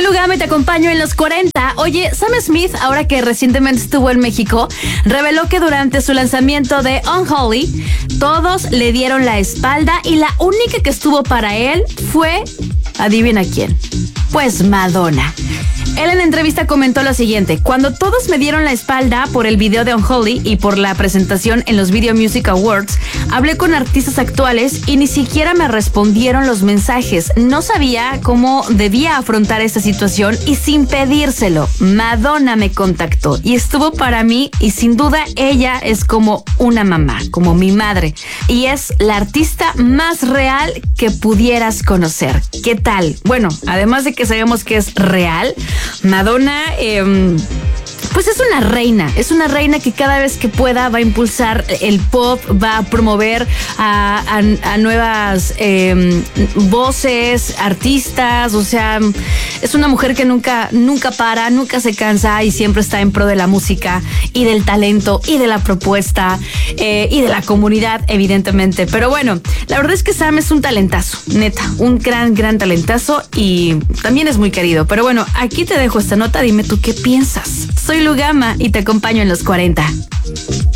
Soy Lugama y te acompaño en los 40. Oye, Sam Smith, ahora que recientemente estuvo en México, reveló que durante su lanzamiento de Unholy, todos le dieron la espalda y la única que estuvo para él fue, adivina quién, pues Madonna. Él en la entrevista comentó lo siguiente: cuando todos me dieron la espalda por el video de Unholy y por la presentación en los Video Music Awards, hablé con artistas actuales y ni siquiera me respondieron los mensajes. No sabía cómo debía afrontar esta situación y sin pedírselo, Madonna me contactó y estuvo para mí, y sin duda ella es como una mamá, como mi madre, y es la artista más real que pudieras conocer. ¿Qué tal? Bueno, además de que sabemos que es real, Madonna, pues es una reina que cada vez que pueda va a impulsar el pop, va a promover a nuevas voces, artistas. O sea, es una mujer que nunca para, nunca se cansa y siempre está en pro de la música y del talento y de la propuesta y de la comunidad, evidentemente. Pero bueno, la verdad es que Sam es un talentazo, neta, un gran talentazo, y también es muy querido. Pero bueno, aquí te dejo esta nota, dime tú qué piensas. Soy Lugama y te acompaño en los 40.